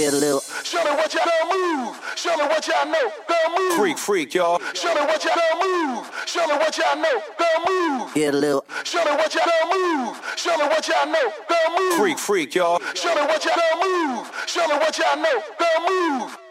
Get a little. Show me what y'all don't move. Show me what y'all know. Don't move. Freak, freak, y'all. Show me what y'all don't move. Show me what y'all know. Don't move. Get a little. Show me what y'all don't move. Show me what y'all know. Don't move. Freak, freak, y'all. Show me what y'all don't move. Show me what y'all know. Don't move.